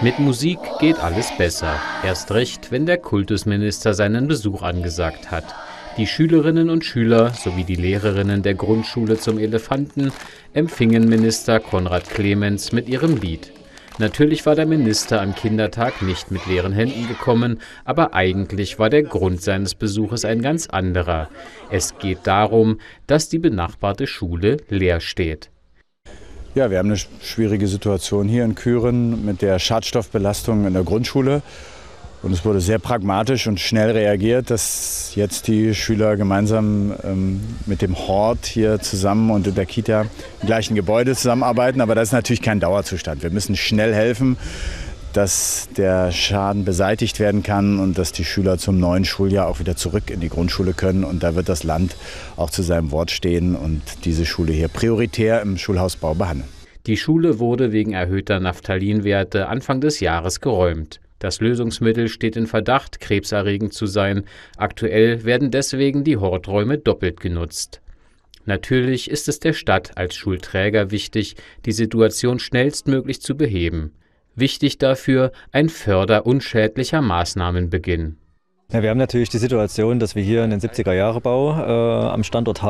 Mit Musik geht alles besser. Erst recht, wenn der Kultusminister seinen Besuch angesagt hat. Die Schülerinnen und Schüler sowie die Lehrerinnen der Grundschule zum Elefanten empfingen Minister Konrad Clemens mit ihrem Lied. Natürlich war der Minister am Kindertag nicht mit leeren Händen gekommen, aber eigentlich war der Grund seines Besuches ein ganz anderer. Es geht darum, dass die benachbarte Schule leer steht. Ja, wir haben eine schwierige Situation hier in Kühren mit der Schadstoffbelastung in der Grundschule. Und es wurde sehr pragmatisch und schnell reagiert, dass jetzt die Schüler gemeinsam mit dem Hort hier zusammen und in der Kita im gleichen Gebäude zusammenarbeiten. Aber das ist natürlich kein Dauerzustand. Wir müssen schnell helfen, dass der Schaden beseitigt werden kann und dass die Schüler zum neuen Schuljahr auch wieder zurück in die Grundschule können. Und da wird das Land auch zu seinem Wort stehen und diese Schule hier prioritär im Schulhausbau behandeln. Die Schule wurde wegen erhöhter Naphthalinwerte Anfang des Jahres geräumt. Das Lösungsmittel steht in Verdacht, krebserregend zu sein. Aktuell werden deswegen die Horträume doppelt genutzt. Natürlich ist es der Stadt als Schulträger wichtig, die Situation schnellstmöglich zu beheben. Wichtig dafür ein förderunschädlicher Maßnahmenbeginn. Ja, wir haben natürlich die Situation, dass wir hier einen 70er-Jahre-Bau am Standort haben.